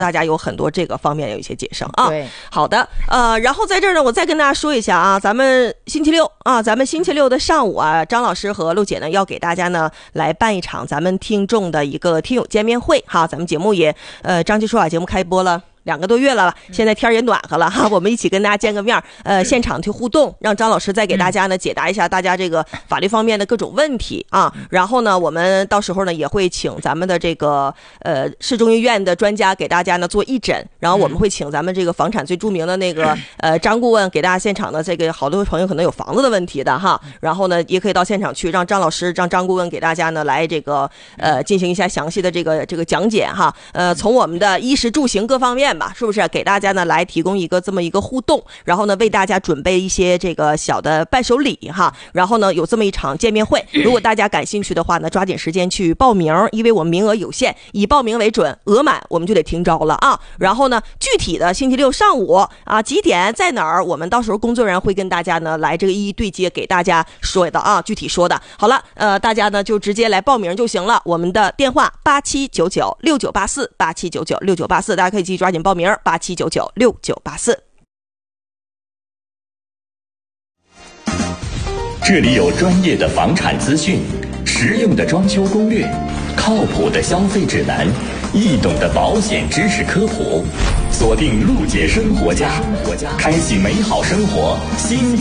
大家有很多这个方面有一些节省啊。 对， 好的，然后在这儿呢，我再跟大家说一下啊，咱们星期六的上午啊，张老师和陆姐呢要给大家呢来办一场咱们听众的一个听友见面会哈。咱们节目也张琪说法节目开播了2个多月了，现在天也暖和了哈，我们一起跟大家见个面，现场去互动，让张老师再给大家呢解答一下大家这个法律方面的各种问题啊。然后呢，我们到时候呢也会请咱们的这个市中医院的专家给大家呢做义诊，然后我们会请咱们这个房产最著名的那个张顾问给大家现场的这个好多朋友可能有房子的问题的哈，然后呢也可以到现场去让张顾问给大家呢来这个进行一下详细的这个讲解哈。从我们的衣食住行各方面吧，是不是给大家呢来提供这么一个互动，然后呢为大家准备一些这个小的伴手礼哈，然后呢有这么一场见面会，如果大家感兴趣的话呢，抓紧时间去报名，因为我们名额有限，以报名为准，额满我们就得停招了啊。然后呢具体的星期六上午啊几点在哪儿，我们到时候工作人员会跟大家呢来这个一一对接，给大家说的啊，具体说的。好了，大家呢就直接来报名就行了，我们的电话87996984，87996984，大家可以继续抓紧报名，87996984。 这里有专业的房产资讯，实用的装修攻略，靠谱的消费指南，易懂的保险知识科普。锁定陆姐生活家，开启美好生活新